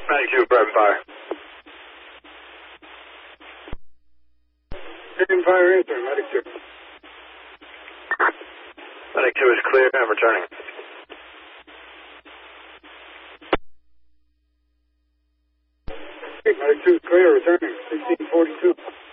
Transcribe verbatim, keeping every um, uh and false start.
Medic two, private fire. Taking fire answer, Medic two. Medic two is clear, I'm returning. Medic two is clear, returning, sixteen forty-two.